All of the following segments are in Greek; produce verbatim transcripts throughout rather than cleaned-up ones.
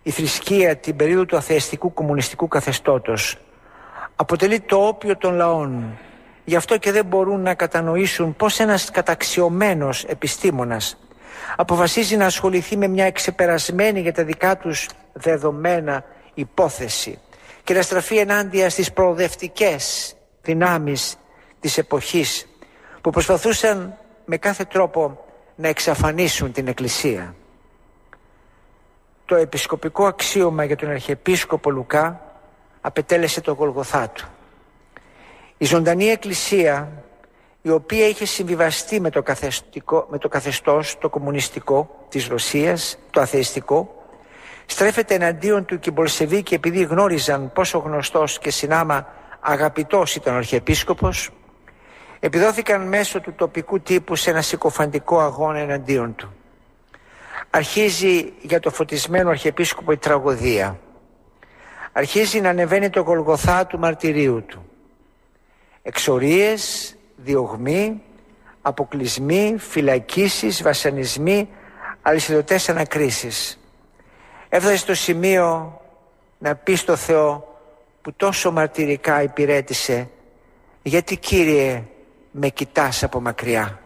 Η θρησκεία την περίοδο του αθεϊστικού κομμουνιστικού καθεστώτος αποτελεί το όπιο των λαών. Γι' αυτό και δεν μπορούν να κατανοήσουν πως ένας καταξιωμένος επιστήμονας αποφασίζει να ασχοληθεί με μια εξεπερασμένη για τα δικά τους δεδομένα υπόθεση και να στραφεί ενάντια στις προοδευτικές δυνάμεις της εποχής που προσπαθούσαν με κάθε τρόπο να εξαφανίσουν την Εκκλησία. Το επισκοπικό αξίωμα για τον Αρχιεπίσκοπο Λουκά απετέλεσε το Γολγοθά του. Η ζωντανή Εκκλησία, η οποία είχε συμβιβαστεί με το, με το καθεστώς, το κομμουνιστικό της Ρωσίας, το αθεϊστικό, στρέφεται εναντίον του και οι Μπολσεβίκοι, επειδή γνώριζαν πόσο γνωστός και συνάμα αγαπητός ήταν ο Αρχιεπίσκοπος, επιδόθηκαν μέσω του τοπικού τύπου σε ένα συκοφαντικό αγώνα εναντίον του. Αρχίζει για το φωτισμένο Αρχιεπίσκοπο η τραγωδία. Αρχίζει να ανεβαίνει το Γολγοθά του μαρτυρίου του. Εξορίες, διωγμοί, αποκλεισμοί, φυλακίσεις, βασανισμοί, αλυσιδωτές ανακρίσεις. Έφτασε στο σημείο να πει στο Θεό που τόσο μαρτυρικά υπηρέτησε, γιατί Κύριε με κοιτάς από μακριά.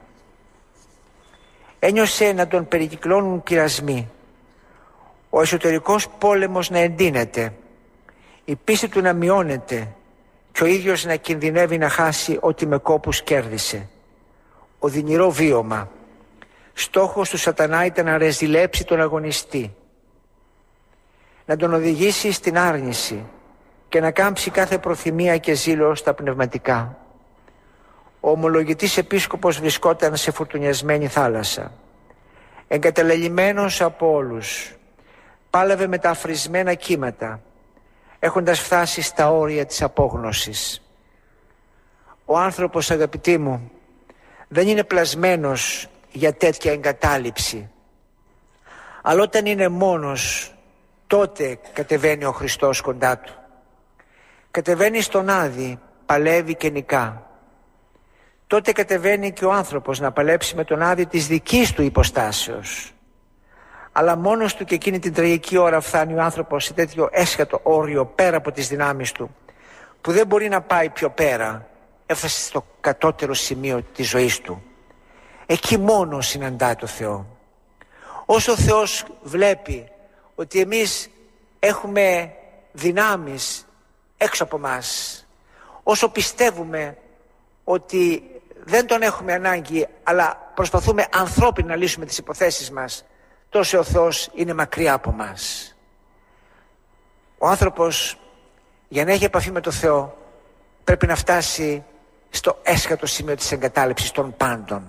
Ένιωσε να τον περικυκλώνουν πειρασμοί, ο εσωτερικός πόλεμος να εντείνεται, η πίστη του να μειώνεται και ο ίδιος να κινδυνεύει να χάσει ό,τι με κόπους κέρδισε. Οδυνηρό βίωμα. Στόχος του σατανά ήταν να ρεζιλέψει τον αγωνιστή, να τον οδηγήσει στην άρνηση και να κάμψει κάθε προθυμία και ζήλο στα πνευματικά. Ο ομολογητής επίσκοπος βρισκόταν σε φουρτουνιασμένη θάλασσα. Εγκαταλελειμμένος από όλους, πάλευε με τα αφρισμένα κύματα, έχοντας φτάσει στα όρια της απόγνωσης. Ο άνθρωπος, αγαπητοί μου, δεν είναι πλασμένος για τέτοια εγκατάλειψη. Αλλά όταν είναι μόνος, τότε κατεβαίνει ο Χριστός κοντά του. Κατεβαίνει στον Άδη, παλεύει και νικά. Τότε κατεβαίνει και ο άνθρωπος να παλέψει με τον Άδη της δικής του υποστάσεως. Αλλά μόνος του και εκείνη την τραγική ώρα φτάνει ο άνθρωπος σε τέτοιο έσχατο όριο πέρα από τις δυνάμεις του, που δεν μπορεί να πάει πιο πέρα. Έφτασε στο κατώτερο σημείο της ζωής του. Εκεί μόνο συναντά το Θεό. Όσο ο Θεός βλέπει ότι εμείς έχουμε δυνάμεις έξω από μας, όσο πιστεύουμε ότι δεν τον έχουμε ανάγκη, αλλά προσπαθούμε ανθρώπινα να λύσουμε τις υποθέσεις μας, τόσο ο Θεός είναι μακριά από μας. Ο άνθρωπος, για να έχει επαφή με το Θεό, πρέπει να φτάσει στο έσχατο σημείο της εγκατάλειψης των πάντων.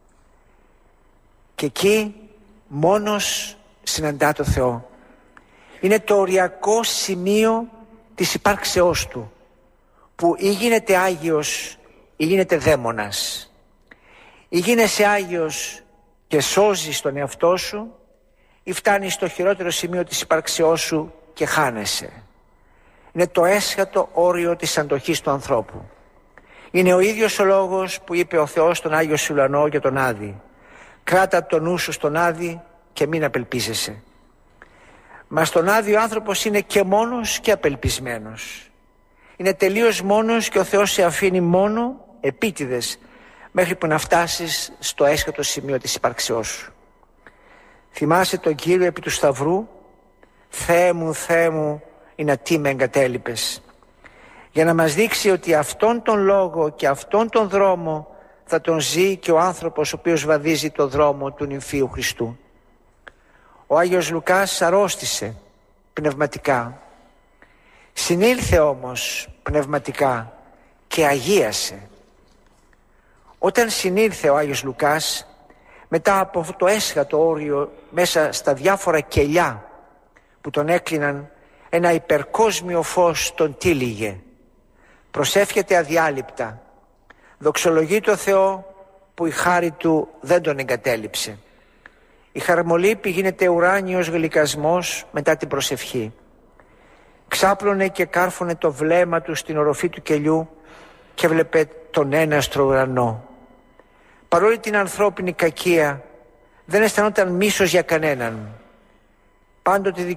Και εκεί μόνος συναντά το Θεό. Είναι το οριακό σημείο της υπάρξεώς του, που ή γίνεται Άγιος ή γίνεται δαίμονας. Ή γίνεσαι Άγιος και σώζεις τον εαυτό σου, ή φτάνεις στο χειρότερο σημείο της υπάρξεώς σου και χάνεσαι. Είναι το έσχατο όριο της αντοχής του ανθρώπου. Είναι ο ίδιος ο λόγος που είπε ο Θεός στον Άγιο Σουλανό για τον Άδη: κράτα το νου σου στον Άδη και μην απελπίζεσαι. Μα στον Άδη ο άνθρωπος είναι και μόνος και απελπισμένος. Είναι τελείως μόνος και ο Θεός σε αφήνει μόνο επίτηδες μέχρι που να φτάσεις στο έσχατο σημείο της υπάρξεώς σου. Θυμάσαι τον Κύριο επί του Σταυρού: Θεέ μου, Θεέ μου, είναι τι με εγκατέλειπες. Για να μας δείξει ότι αυτόν τον λόγο και αυτόν τον δρόμο θα τον ζει και ο άνθρωπος ο οποίος βαδίζει το δρόμο του νυμφίου Χριστού. Ο Άγιος Λουκάς αρρώστησε πνευματικά. Συνήλθε όμως πνευματικά και αγίασε. Όταν συνήλθε ο Άγιος Λουκάς, μετά από αυτό το έσχατο όριο, μέσα στα διάφορα κελιά που τον έκλειναν, ένα υπερκόσμιο φως τον τύλιγε. Προσεύχεται αδιάλειπτα. Δοξολογεί το Θεό που η χάρη του δεν τον εγκατέλειψε. Η χαρμολύπη γίνεται ουράνιος γλυκασμός μετά την προσευχή. Ξάπλωνε και κάρφωνε το βλέμμα του στην οροφή του κελιού και έβλεπε τον έναστρο ουρανό. Παρόλη την ανθρώπινη κακία, δεν αισθανόταν μίσος για κανέναν. Πάντοτε